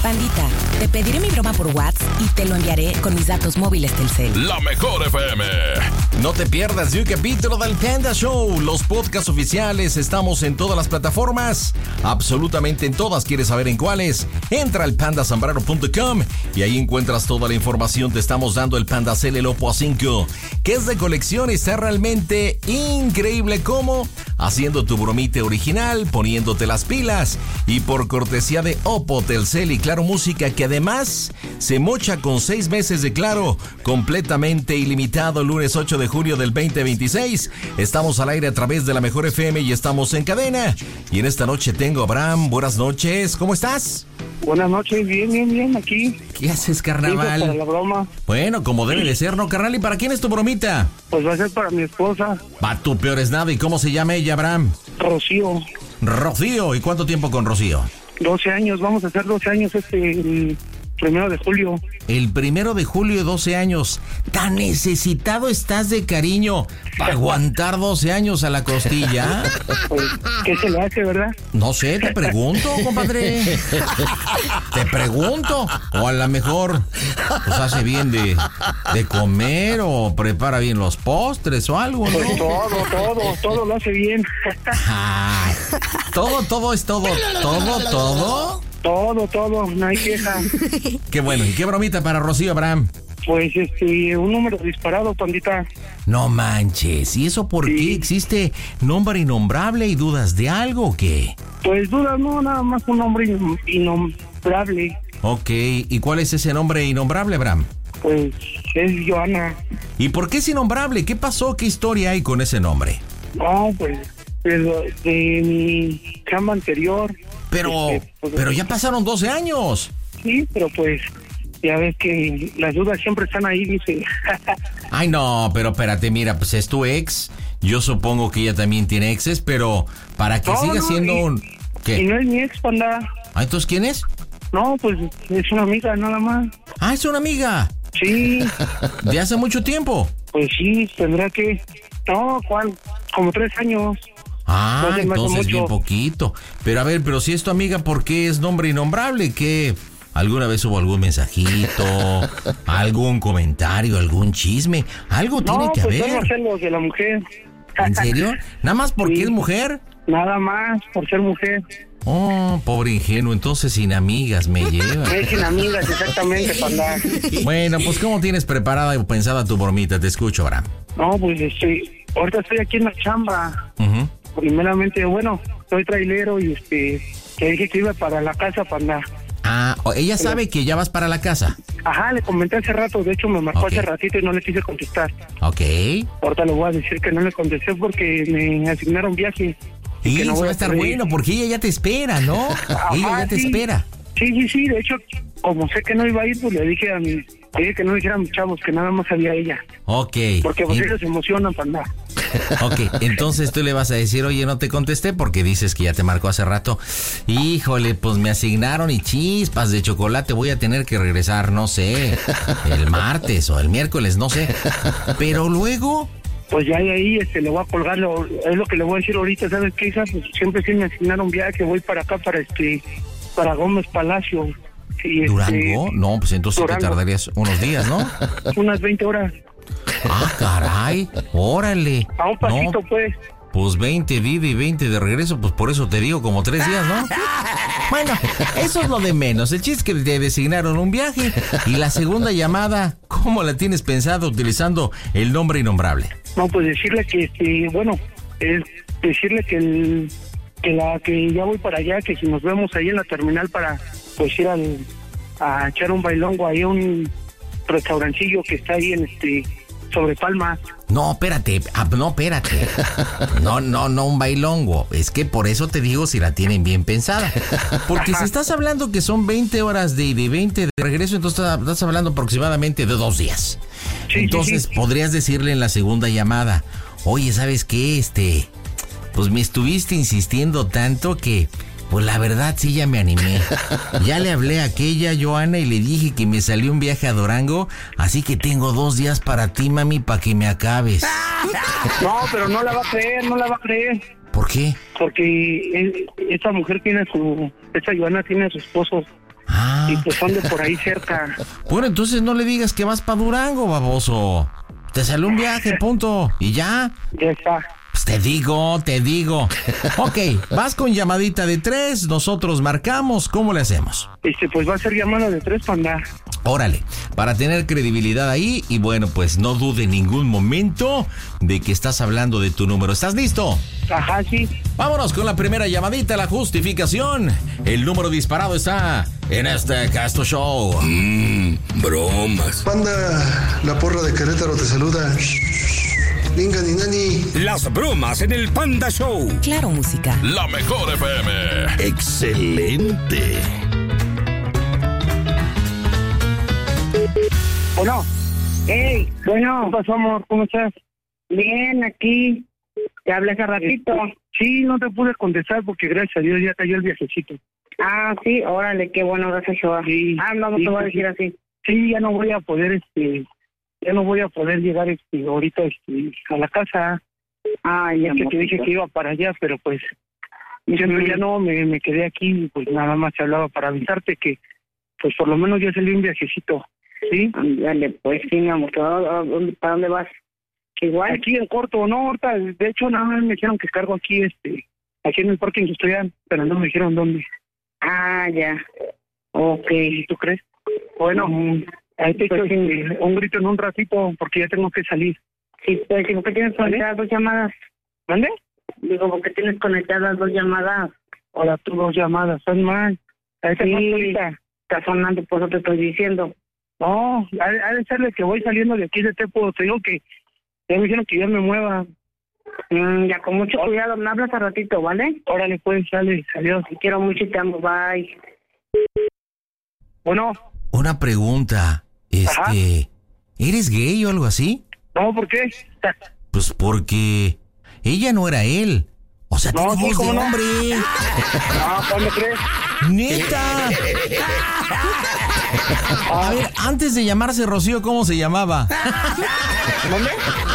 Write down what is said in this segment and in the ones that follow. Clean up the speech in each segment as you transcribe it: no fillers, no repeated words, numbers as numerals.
Pandita, te pediré mi broma por WhatsApp y te lo enviaré con mis datos móviles Telcel. La Mejor FM. No te pierdas de un capítulo del Panda Show. Los podcasts oficiales, estamos en todas las plataformas. Absolutamente en todas. ¿Quieres saber en cuáles? Entra al pandazambrano.com y ahí encuentras toda la información. Te estamos dando el Panda Cell, el Oppo A5, que es de colección y está realmente increíble. ¿Cómo? Haciendo tu bromita original, poniéndote las pilas. Y por cortesía de Oppo, Telcel y Claro Música, que además se mocha con 6 meses de Claro, completamente ilimitado. Lunes 8 de junio del 2026. Estamos al aire a través de La Mejor FM y estamos en cadena. Y en esta noche tengo a Abraham. Buenas noches, ¿cómo estás? Buenas noches, bien, aquí. ¿Qué haces, carnaval? Para la broma. Bueno, como debe de ser, ¿no, carnal? ¿Y para quién es tu bromita? Pues va a ser para mi esposa. Va, tú peor es nada. ¿Y cómo se llama ella, Abraham? Rocío. Rocío. ¿Y cuánto tiempo con Rocío? 12 años, vamos a hacer 12 años el 1 de julio. El 1 de julio, 12 años. Tan necesitado estás de cariño para aguantar 12 años a la costilla. Pues, ¿qué se le hace, verdad? No sé, te pregunto, compadre. Te pregunto. O a lo mejor pues hace bien de comer o prepara bien los postres o algo, ¿no? Pues todo lo hace bien. Ay, todo es todo. Todo, no hay queja. Qué bueno. ¿Y qué bromita para Rocío, Abraham? Pues un número disparado, pandita. No manches. ¿Y eso por qué? ¿Existe nombre innombrable y dudas de algo o qué? Pues dudas, no, nada más un nombre innombrable. Ok. ¿Y cuál es ese nombre innombrable, Abraham? Pues es Joana. ¿Y por qué es innombrable? ¿Qué pasó? ¿Qué historia hay con ese nombre? No, pues de mi chamba anterior. Pero ya pasaron 12 años. Sí, pero pues ya ves que las dudas siempre están ahí, dice. Ay, no, pero espérate, mira, pues es tu ex. Yo supongo que ella también tiene exes, pero para que siga siendo un... ¿Qué? Y no es mi ex, panda. Ah, ¿entonces quién es? No, pues es una amiga, nada más. Ah, es una amiga. Sí. ¿De hace mucho tiempo? Pues sí, tendrá que... No, ¿cuál? Como 3 años. Ah, No, entonces bien poquito. Pero a ver, pero si es tu amiga, ¿por qué es nombre innombrable? ¿Qué? ¿Alguna vez hubo algún mensajito? ¿Algún comentario? ¿Algún chisme? Algo tiene que haber. No, pues son los de la mujer. ¿En serio? ¿Nada más porque Sí. es mujer? Nada más, por ser mujer. Oh, pobre ingenuo, entonces sin amigas me lleva. Es sin amigas, exactamente, panda. Bueno, pues ¿cómo tienes preparada y pensada tu bromita? Te escucho, Abraham. No, pues ahorita estoy aquí en la chamba. Uh-huh. Primeramente, bueno, soy trailero y te dije que iba para la casa, panda. Ah, ella sabe que ya vas para la casa. Ajá, le comenté hace rato, de hecho me marcó Ok. hace ratito y no le quise contestar. Ok. Ahorita le voy a decir que no le contesté porque me asignaron viaje. Y que no eso voy va a a estar poder bueno ir. porque ella ya te espera, ¿no? Ella ya te sí. espera. Sí, de hecho, como sé que no iba a ir, pues le dije que no dijera a mis chavos, que nada más había ella. Ok. Porque pues ellos se emocionan, panda. Ok, entonces tú le vas a decir, oye, no te contesté porque dices que ya te marcó hace rato. Híjole, pues me asignaron y chispas de chocolate, voy a tener que regresar, no sé, el martes o el miércoles, no sé. Pero luego... Pues ya de ahí le voy a colgar, es lo que le voy a decir ahorita, ¿sabes qué, hija? Pues siempre sí me asignaron viaje, voy para acá, para Gómez Palacio. Y ¿Durango? No, pues entonces Durango. te tardarías unos días, ¿no? Unas 20 horas. Ah, caray, órale. A un pasito, No, pues. pues 20 de ida y 20 de regreso, pues por eso te digo, como 3 días, ¿no? Bueno, eso es lo de menos. El chiste es que te designaron un viaje. Y la segunda llamada, ¿cómo la tienes pensada utilizando el nombre innombrable? No, pues decirle que, decirle que ya voy para allá, que si nos vemos ahí en la terminal para, pues, ir a echar un bailongo ahí a un restaurancillo que está ahí en sobre Palma. No, espérate. No, un bailongo. Es que por eso te digo si la tienen bien pensada. Porque si estás hablando que son 20 horas de ida y 20 de regreso, entonces estás hablando aproximadamente de 2 días. Sí, Entonces sí. podrías decirle en la segunda llamada, oye, ¿sabes qué? Pues me estuviste insistiendo tanto que, pues la verdad sí ya me animé. Ya le hablé a aquella Joana y le dije que me salió un viaje a Durango, así que tengo 2 días para ti, mami, para que me acabes. No, pero no la va a creer. ¿Por qué? Porque esa mujer esa Joana tiene a su esposo. Y pues son de por ahí cerca. Bueno, entonces no le digas que vas para Durango, baboso. Te salió un viaje, punto. Y ya. Ya está. Pues te digo. Ok, vas con llamadita de 3, nosotros marcamos, ¿cómo le hacemos? Pues va a ser llamada de 3, panda. Órale, para tener credibilidad ahí y bueno, pues no dude en ningún momento de que estás hablando de tu número. ¿Estás listo? Ajá, sí. Vámonos con la primera llamadita, la justificación. El número disparado está en este Casto Show. Bromas. Panda, la porra de Querétaro te saluda. Venga, ni nani. Las bromas en el Panda Show. Claro, música. La mejor FM. Excelente. Bueno. Hey, bueno. ¿Qué pasó, amor? ¿Cómo estás? Bien, aquí. Te hablé hace ratito. Sí, no te pude contestar porque gracias a Dios ya cayó el viajecito. Ah, sí, órale, qué bueno, gracias, Shoa. Sí. No Sí, te voy a pues, decir así. Sí, ya no voy a poder, llegar, ahorita, a la casa. Ay, Ya que te dije que iba para allá, pero pues, siempre ya no, me quedé aquí, pues nada más te hablaba para avisarte que, pues por lo menos ya salió un viajecito, ¿sí? Dale, pues sí, mi amor. ¿Para dónde vas? Igual. Aquí en corto, no, ahorita, de hecho, nada más me dijeron que cargo aquí, aquí en el parque industrial, pero no me dijeron dónde. Ah, ya. Ok. ¿Tú crees? Bueno, ahí te Pues echo un grito en un ratito porque ya tengo que salir. Sí, pues digo que tienes conectadas 2 llamadas. ¿Dónde? Digo, porque tienes conectadas 2 llamadas. Ahora tú 2 llamadas, son mal. Ahí te marco ahorita. Está sonando, por eso te estoy diciendo. No, ha de ser de que voy saliendo de aquí de Tepo. Te digo que ya me dijeron que ya me mueva. Ya, con mucho cuidado, me hablas a ratito, ¿vale? Órale, pues, sale, adiós. Te quiero mucho y te amo, bye. Bueno, Una pregunta, Ajá. ¿eres gay o algo así? no, ¿por qué? Pues porque ella no era él. O sea, No, tiene sí, voz de ¿cómo no? hombre. No, ¿cuándo crees? ¡Neta! A ver, antes de llamarse Rocío, ¿cómo se llamaba? ¿Dónde?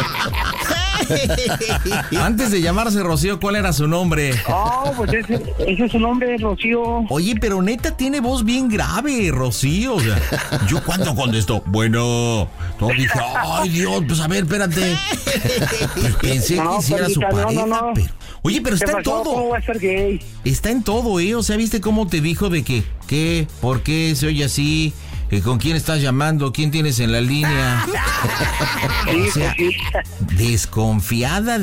Antes de llamarse Rocío, ¿cuál era su nombre? Oh, pues ese es su nombre, Rocío. Oye, pero neta tiene voz bien grave, Rocío. O sea, yo cuando contesto, bueno, no dije, ay Dios, pues a ver, espérate. Pues pensé No, que sí era su permita, pareja, no. pero. Oye, pero ¿Qué está en pasó? ¿Cómo todo. voy a ser gay? Está en todo, O sea, ¿viste cómo te dijo de que, qué, por qué se oye así? ¿Con quién estás llamando? ¿Quién tienes en la línea? Sí, O sea, pues sí. desconfiada.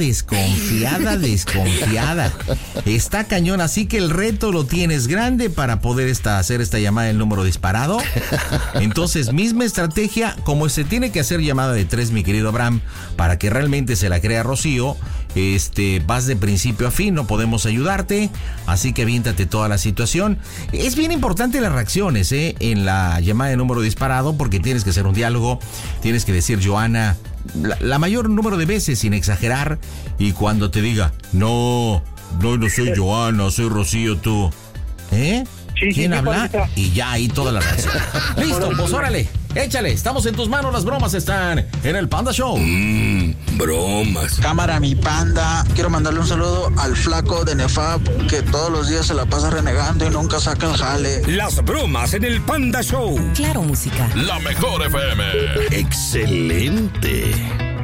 Está cañón, así que el reto lo tienes grande para poder hacer esta llamada en número disparado. Entonces, misma estrategia, como se tiene que hacer llamada de 3, mi querido Abraham, para que realmente se la crea Rocío. Vas de principio a fin, no podemos ayudarte, así que aviéntate toda la situación. Es bien importante las reacciones, en la llamada de número disparado, porque tienes que hacer un diálogo, tienes que decir Joana la mayor número de veces sin exagerar, y cuando te diga, no soy Joana, soy Rocío, tú, Sí, ¿quién sí, habla? Juanita. Y ya ahí toda la reacción. Listo, pues órale, échale, estamos en tus manos, las bromas están en el Panda Show. Bromas. Cámara, mi panda. Quiero mandarle un saludo al flaco de Nefab, que todos los días se la pasa renegando y nunca saca el jale. Las bromas en el Panda Show. Claro, música. La mejor FM. Excelente.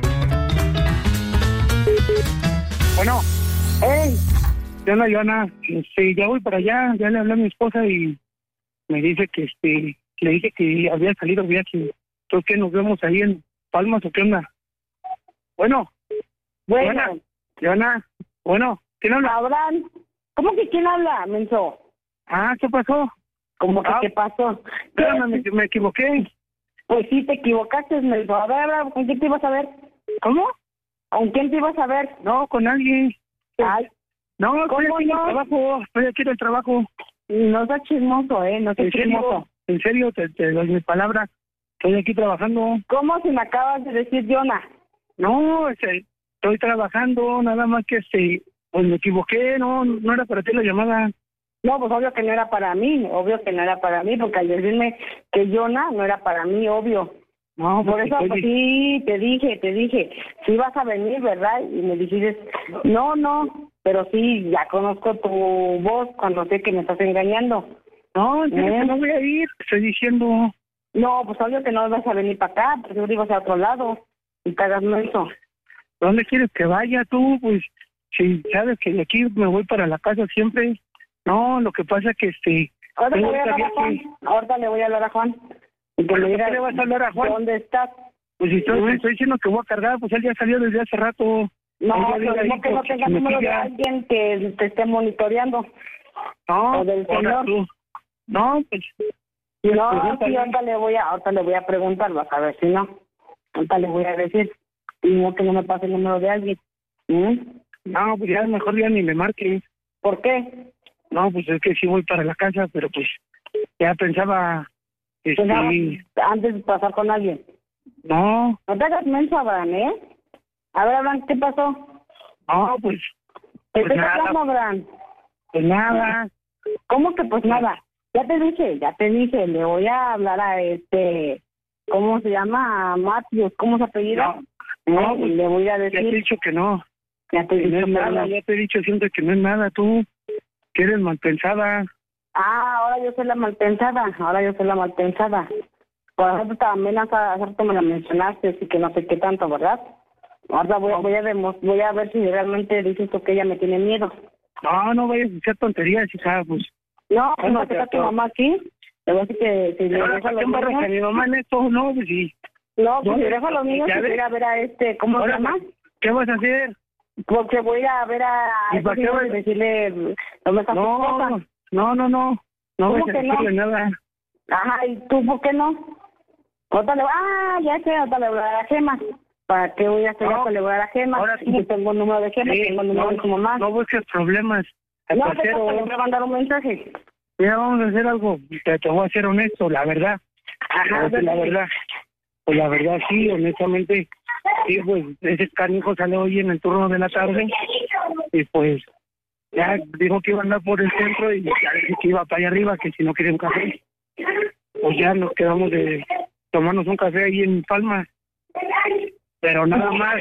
Bueno, ¿qué onda, Joana? Ya voy para allá, ya le hablé a mi esposa y me dice que, le dije que había salido viaje. Entonces, ¿qué, nos vemos ahí en Palmas o qué onda? Bueno, Joana, bueno, ¿quién habla? Abraham, ¿cómo que quién habla, menso? Ah, ¿qué pasó? ¿Cómo que qué pasó? Espérame, me equivoqué. Pues sí, te equivocaste, menso. A ver, ¿con quién te ibas a ver? ¿Cómo? ¿Con quién te ibas a ver? No, con alguien. Ay, No, estoy ¿cómo aquí en el no? trabajo, estoy aquí en el trabajo. no seas chismoso, no seas chismoso. En serio, te doy mi palabra. Estoy aquí trabajando. ¿Cómo si me acabas de decir, Jonah? No, estoy trabajando, nada más que pues me equivoqué, no era para ti la llamada. No, pues obvio que no era para mí, porque al decirme que Jonah no era para mí, obvio. No, Por eso, pues sí, te dije, sí vas a venir, ¿verdad? Y me dijiste, no, pero sí, ya conozco tu voz cuando sé que me estás engañando. No, no voy a ir, te estoy diciendo. No, pues obvio que no vas a venir para acá, porque yo digo a otro lado y te hagas eso. ¿Dónde quieres que vaya tú? Pues si sabes que de aquí me voy para la casa siempre. No, lo que pasa es que Ahorita le voy a hablar a Juan. Ahorita le voy a hablar a Juan. Y que me diga, ¿qué le vas a hablar a Juan? ¿Dónde estás? Pues si estoy diciendo que voy a cargar, pues él ya salió desde hace rato. No, pero que no tenga número de alguien que te esté monitoreando. No, o del señor. No, pues... No, sí, ahorita le voy a preguntar, vas a ver si no. Ahorita le voy a decir. Y no que no me pase el número de alguien. No, pues ya mejor ya ni me marques. ¿Por qué? No, pues es que sí voy para la casa, pero pues ya pensaba... antes de pasar con alguien. No. No te hagas menso, Abraham, ¿eh? A ver, Abraham, ¿qué pasó? No, pues... ¿Qué te pasó, Abraham? Pues nada. ¿Cómo que pues nada? Ya te dije, le voy a hablar a ¿cómo se llama? A Matthews, ¿cómo se apellida? No, pues, le voy a decir. Ya te he dicho que no. Ya te he dicho no es nada, ya te he dicho siempre que no es nada, tú, que eres malpensada. Ah, ahora yo soy la malpensada. Por ejemplo, también hace rato me la mencionaste, así que no sé qué tanto, ¿verdad? Ahora voy a ver si realmente dices tú que ella me tiene miedo. No vayas a hacer tonterías, hija, pues. No, no te está tu mamá aquí. Le voy a decir que si le dejo a los niños... mi mamá en esto? No, pues sí. No, pues si le dejo a los niños, que voy a ver a ¿cómo se llama? ¿Qué vas a hacer? Porque voy a ver a... ¿Y para qué vas a decirle... ¿Dónde está tu esposa? No. No voy a decirle nada. Ajá, ¿y tú por qué no? Ya sé, ahorita le voy a dar a Gema. ¿Para qué voy a hacer esto? Le voy a dar a Gema. Ahora sí. Y tengo el número de Gema, tengo el número de su mamá. No busques problemas. No, le voy a mandar un mensaje. Mira, vamos a hacer algo. Te voy a ser honesto, la verdad. Ajá, la verdad. Pues la verdad, sí, honestamente. Sí, pues ese canijo sale hoy en el turno de la tarde. Y pues ya dijo que iba a andar por el centro y ya dije que iba para allá arriba, que si no quería un café. Pues ya nos quedamos de tomarnos un café ahí en Palma. Pero nada más.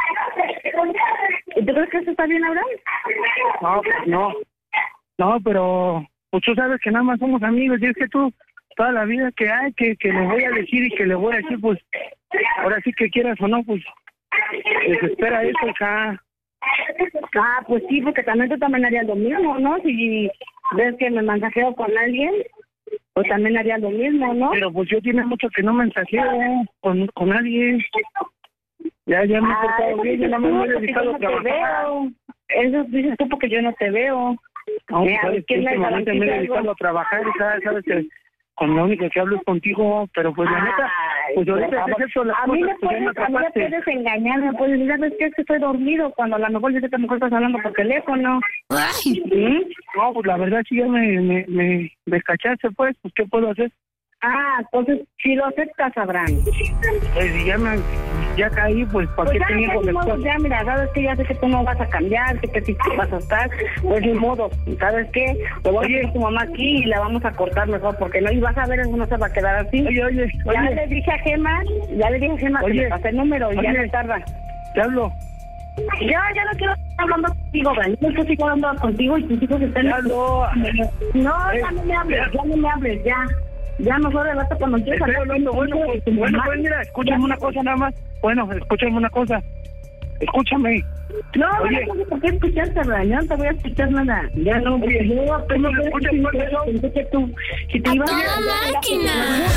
¿Y tú crees que eso está bien, Abraham? No, pues no. No, pero pues tú sabes que nada más somos amigos. Y es que tú, toda la vida que hay, que le voy a decir y que le voy a decir, pues, ahora sí que quieras o no, pues, desespera eso, hija. Ah, pues sí, porque también tú también harías lo mismo, ¿no? Si ves que me mensajeo con alguien, pues también harías lo mismo, ¿no? Pero pues yo tiene mucho que no mensajeo con alguien. Ya me he portado bien, yo nada más me he dedicado a trabajar. Eso dices tú porque yo no te veo. No, sabes que últimamente me he dedicado a trabajar y sabes que con lo único que hablo es contigo, pero pues la neta, pues ahorita es eso, las a mí cosas me que ya me atrapaste. puedes engañar, me puedes decir, ¿sabes qué? Es que estoy dormido, cuando a lo mejor yo sé que a lo mejor estás hablando por teléfono. ¿Sí? No, pues la verdad sí ya me cachaste, pues ¿qué puedo hacer? Ah, entonces si lo aceptas, Abraham. Pues ya caí, pues ¿para qué tenía con después? Ya, mira, sabes que ya sé que tú no vas a cambiar, sé que sí vas a estar, pues ni modo, ¿sabes qué? Le voy a decir a tu mamá aquí y la vamos a cortar mejor, porque no, y vas a ver, no se va a quedar así. Oye. Ya le dije a Gema que le pasé el número y ya no tarda. Te hablo. Ya no quiero estar hablando contigo, Abraham. Yo estoy hablando contigo y tus hijos están... No, ya no me hables, ya mejor de rato cuando quieras hablar hablando. Bueno, pues mira, escúchame una cosa nada más. Bueno, escúchame una cosa. Escúchame. No sé por qué escucharte, Abraham. Yo no te voy a escuchar nada. Ya no, oye, ¿tú no me escuchas cuáles son? Pensé que tú, si te ibas a máquina.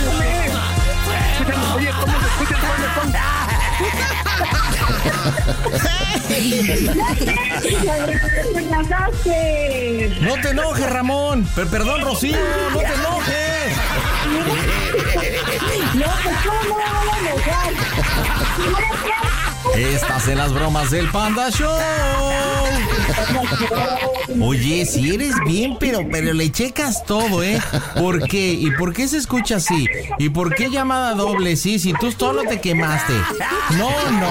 Escúchame, oye, ¿cómo se escuchan cuáles son? No te enojes, Ramón. Perdón, Rocío, no te enojes. No, pues ¿cómo me voy a enojar? Estás en las bromas del Panda Show. Oye, si eres bien, pero le checas todo, ¿eh? ¿Por qué? ¿Y por qué se escucha así? ¿Y por qué llamada doble? Sí, si tú solo te quemaste. No,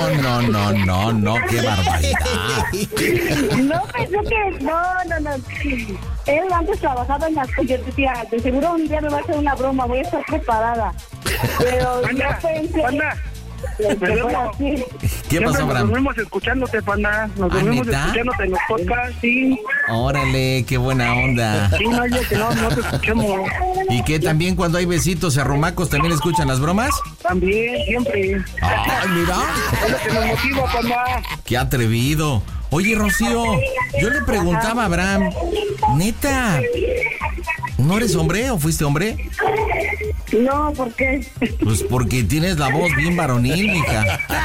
qué barbaridad. No, pensé que... No. Él antes trabajaba en las... Yo decía, de seguro un día me va a hacer una broma, voy a estar preparada. Pero Panda, yo pensé... ¿Qué pasó, Abraham? Nos dormimos escuchándote, Panda. Nos dormimos escuchándote en los podcasts, sí. Órale, qué buena onda. Sí, no, yo que no te escuchemos. ¿Y qué, también cuando hay besitos y arrumacos también escuchan las bromas? También, siempre. ¡Ay, mira! Es lo que nos motiva, Panda. ¡Qué atrevido! Oye, Rocío, yo le preguntaba a Abraham, neta, ¿no eres hombre o fuiste hombre? No, ¿por qué? Pues porque tienes la voz bien varonil, mija.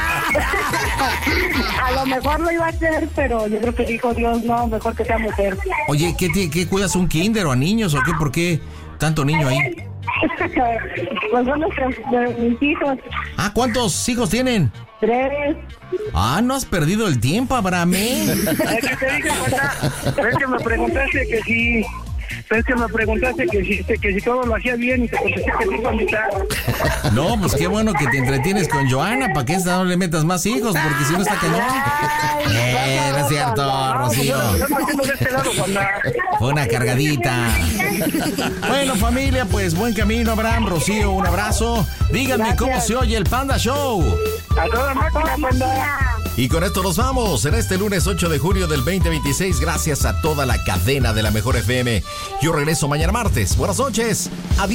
A lo mejor lo iba a hacer, pero yo creo que dijo Dios, no, mejor que sea mujer. Oye, ¿qué cuidas, un kinder o a niños o qué? ¿Por qué tanto niño ahí? Pues son mis hijos. Ah, ¿cuántos hijos tienen? 3. Ah, no has perdido el tiempo, Abraham. Es que te dije, Panda, es que me preguntaste que si... que si todo lo hacía bien y te contesté que sí, Pandita. No, pues qué bueno que te entretienes con Joana, para que esta no le metas más hijos, porque si no está cañón. No es cierto, Rocío. Fue una cargadita. Bueno, familia, pues buen camino, Abraham, Rocío, un abrazo. Díganme cómo se oye el Panda Show. A toda máquina, Panda. Y con esto nos vamos en este lunes 8 de julio del 2026. Gracias a toda la cadena de la Mejor FM. Yo regreso mañana martes. Buenas noches. Adiós.